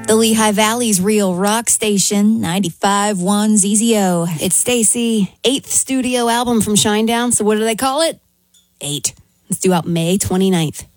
The Lehigh Valley's real rock station, 95.1 ZZO. It's Stacy. 8th studio album from Shinedown. So what do they call it? 8. It's due out May 29th.